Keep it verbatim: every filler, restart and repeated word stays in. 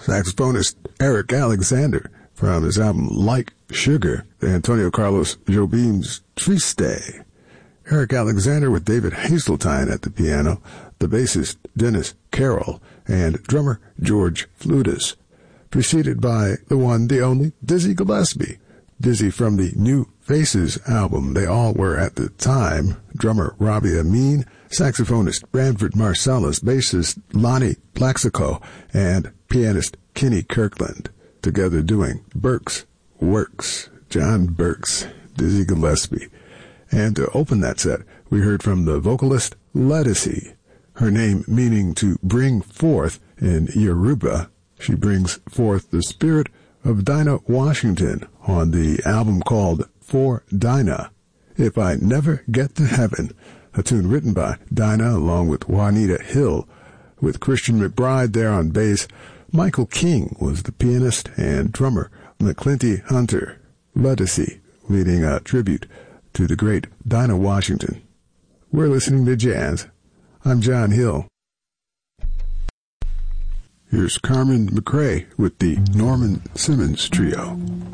saxophonist Eric Alexander from his album Like Sugar, Antonio Carlos Jobim's Triste. Eric Alexander with David Hazeltine at the piano, the bassist Dennis Carroll, and drummer George Flutis, preceded by the one, the only, Dizzy Gillespie. Dizzy from the New Faces album, They All Were at the Time, drummer Robbie Amin, saxophonist Branford Marsalis, bassist Lonnie Plaxico, and pianist Kenny Kirkland, together doing Burke's Works, John Burke's Dizzy Gillespie. And to open that set, we heard from the vocalist Lettucey, her name meaning to bring forth in Yoruba. She brings forth the spirit of Dinah Washington on the album called For Dinah, If I Never Get to Heaven, a tune written by Dinah along with Juanita Hill, with Christian McBride there on bass. Michael King was the pianist, and drummer McClinty Hunter. Lettucey leading a tribute to the great Dinah Washington. We're listening to jazz. I'm John Hill. Here's Carmen McRae with the Norman Simmons Trio.